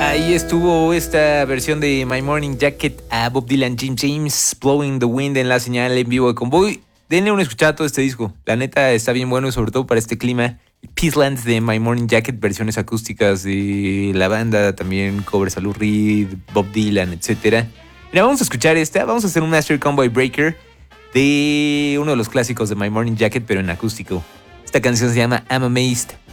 Ahí estuvo esta versión de My Morning Jacket a Bob Dylan, Jim James, Blowing the Wind en la señal en vivo de Convoy. Denle una escuchada a todo este disco. La neta está bien bueno y sobre todo para este clima. Peaceland de My Morning Jacket, versiones acústicas de la banda, también covers a Lou Reed, Bob Dylan, etc. Mira, vamos a escuchar esta. Vamos a hacer un Master Convoy Breaker de uno de los clásicos de My Morning Jacket, pero en acústico. Esta canción se llama I'm Amazed.